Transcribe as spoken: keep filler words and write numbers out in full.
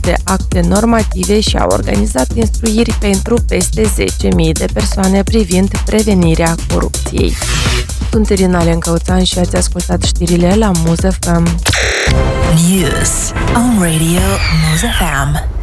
de acte normative și au organizat instruiri pentru peste zece mii de persoane privind prevenirea corupției. Sunt Irina Lencăuțan și ați ascultat știrile la Muz F M. News on Radio Muz F M.